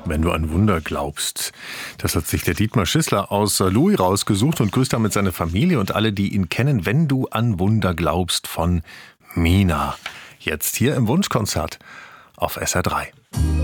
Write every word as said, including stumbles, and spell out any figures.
Wenn du an Wunder glaubst. Das hat sich der Dietmar Schissler aus Louis rausgesucht und grüßt damit seine Familie und alle, die ihn kennen. Wenn du an Wunder glaubst von Mina. Jetzt hier im Wunschkonzert auf S R drei.